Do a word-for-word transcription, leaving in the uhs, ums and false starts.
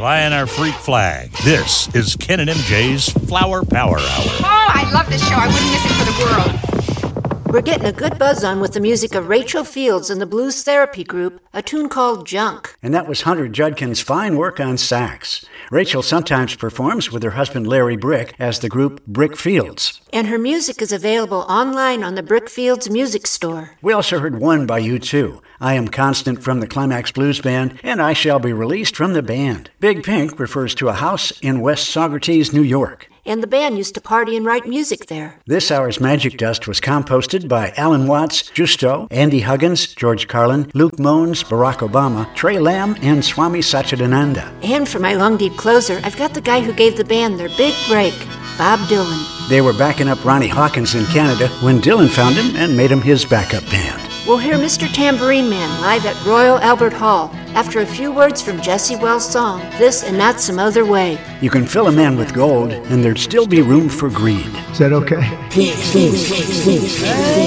flying our freak flag. This is Ken and M J's Flower Power Hour. Oh, I love this show. I wouldn't miss it for the world. We're getting a good buzz on with the music of Rachel Fields and the Blues Therapy Group, a tune called Junk. And that was Hunter Judkin's fine work on sax. Rachel sometimes performs with her husband Larry Brick as the group Brick Fields. And her music is available online on the Brick Fields Music Store. We also heard one by U two. I Am Constant from the Climax Blues Band, and I Shall Be Released from the band. Big Pink refers to a house in West Saugerties, New York. And the band used to party and write music there. This hour's Magic Dust was composted by Alan Watts, Justo, Andy Huggins, George Carlin, Luke Mones, Barack Obama, Trey Lamb, and Swami Satchidananda. And for my long deep closer, I've got the guy who gave the band their big break, Bob Dylan. They were backing up Ronnie Hawkins in Canada when Dylan found him and made him his backup band. We'll hear Mister Tambourine Man live at Royal Albert Hall after a few words from Jesse Wells' song, This and Not Some Other Way. You can fill a man with gold, and there'd still be room for greed. Is that okay?